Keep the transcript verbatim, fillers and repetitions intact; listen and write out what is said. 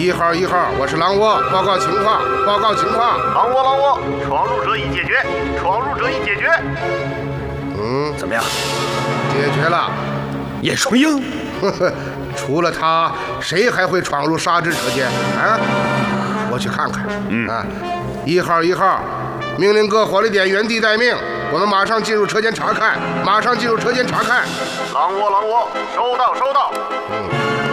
一号一号，我是狼窝，报告情况，报告情况。 狼窝狼窝，闯入者已解决，闯入者已解决。 嗯， 怎么样？ 解决了。 叶双鹰， 呵呵，除了他，谁还会闯入沙之车间啊？我去看看。嗯啊，一号一号，命令各火力点原地待命，我们马上进入车间查看，马上进入车间查看。 狼窝狼窝，收到收到。 嗯。